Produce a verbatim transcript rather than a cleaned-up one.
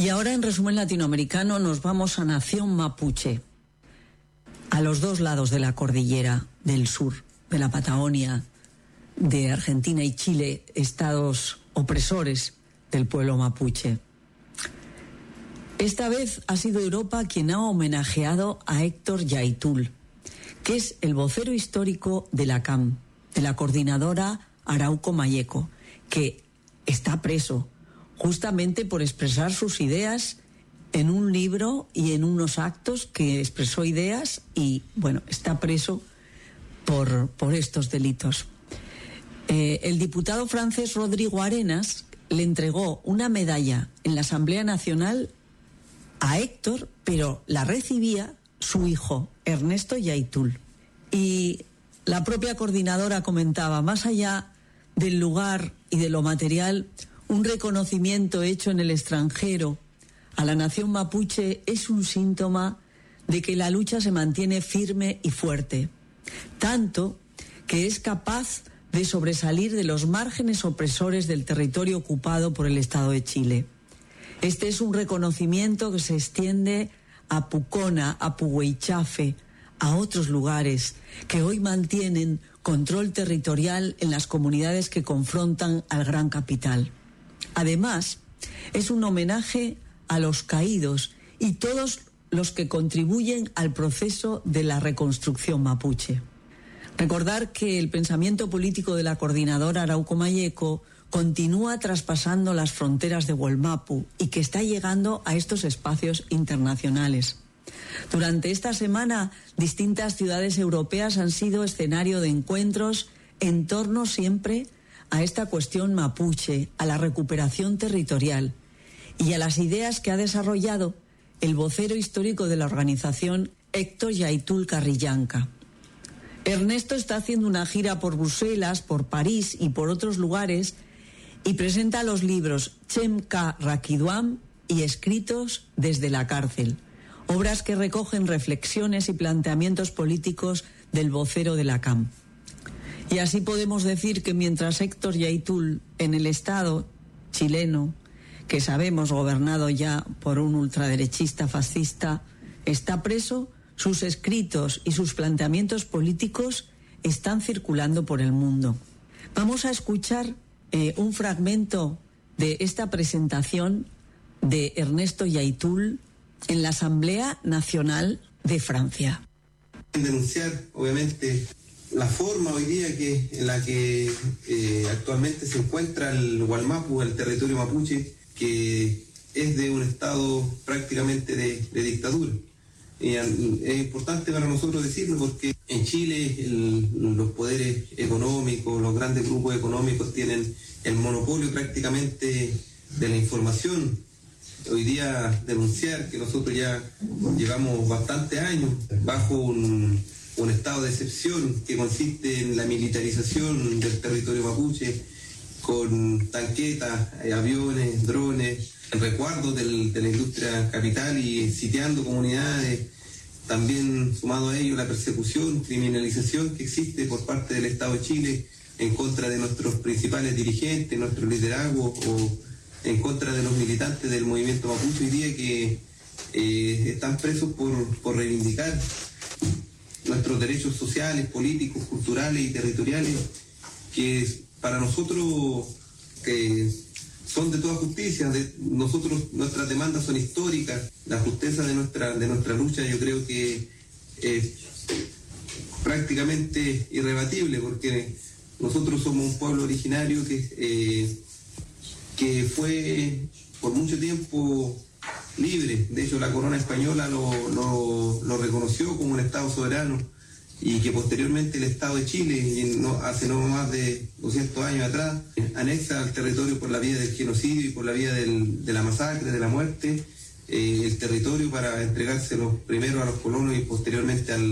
Y ahora, en resumen latinoamericano, nos vamos a Nación Mapuche, a los dos lados de la cordillera del sur, de la Patagonia, de Argentina y Chile, estados opresores del pueblo mapuche. Esta vez ha sido Europa quien ha homenajeado a Héctor Yaitul, que es el vocero histórico de la C A M, de la coordinadora Arauco Mayeco, que está preso justamente por expresar sus ideas en un libro y en unos actos que expresó ideas y, bueno, está preso por, por estos delitos. Eh, el diputado francés Rodrigo Arenas le entregó una medalla en la Asamblea Nacional a Héctor, pero la recibía su hijo, Ernesto Yaitul. Y la propia coordinadora comentaba, más allá del lugar y de lo material, un reconocimiento hecho en el extranjero a la nación mapuche es un síntoma de que la lucha se mantiene firme y fuerte, tanto que es capaz de sobresalir de los márgenes opresores del territorio ocupado por el Estado de Chile. Este es un reconocimiento que se extiende a Pucona, a Puhuaychafe, a otros lugares que hoy mantienen control territorial en las comunidades que confrontan al gran capital. Además, es un homenaje a los caídos y todos los que contribuyen al proceso de la reconstrucción mapuche. Recordar que el pensamiento político de la coordinadora Arauco Mayeco continúa traspasando las fronteras de Wallmapu y que está llegando a estos espacios internacionales. Durante esta semana, distintas ciudades europeas han sido escenario de encuentros en torno siempre a esta cuestión mapuche, a la recuperación territorial y a las ideas que ha desarrollado el vocero histórico de la organización, Héctor Yaitul Carrillanca. Ernesto está haciendo una gira por Bruselas, por París y por otros lugares y presenta los libros Chemka Rakiduam y Escritos desde la cárcel, obras que recogen reflexiones y planteamientos políticos del vocero de la C A M. Y así podemos decir que mientras Héctor Yaitul, en el Estado chileno, que sabemos gobernado ya por un ultraderechista fascista, está preso, sus escritos y sus planteamientos políticos están circulando por el mundo. Vamos a escuchar eh, un fragmento de esta presentación de Ernesto Yaitul en la Asamblea Nacional de Francia. Denunciar, obviamente, la forma hoy día que, en la que eh, actualmente se encuentra el Wallmapu, el territorio mapuche, que es de un estado prácticamente de, de dictadura. Y es importante para nosotros decirlo porque en Chile el, los poderes económicos, los grandes grupos económicos tienen el monopolio prácticamente de la información. Hoy día denunciar que nosotros ya llevamos bastantes años bajo un, un estado de excepción que consiste en la militarización del territorio mapuche con tanquetas, aviones, drones, en resguardo del, de la industria capital y sitiando comunidades. También sumado a ello la persecución, criminalización que existe por parte del Estado de Chile en contra de nuestros principales dirigentes, nuestro liderazgo o en contra de los militantes del movimiento mapuche hoy día que eh, están presos por, por reivindicar nuestros derechos sociales, políticos, culturales y territoriales que para nosotros que son de toda justicia. De, nosotros, nuestras demandas son históricas. La justeza de nuestra, de nuestra lucha yo creo que es prácticamente irrebatible porque nosotros somos un pueblo originario que, eh, que fue por mucho tiempo libre. De hecho, la corona española lo, lo, lo reconoció como un Estado soberano y que posteriormente el Estado de Chile, no, hace no más de doscientos años atrás, anexa al territorio por la vía del genocidio y por la vía del, de la masacre, de la muerte, eh, el territorio para entregárselo primero a los colonos y posteriormente al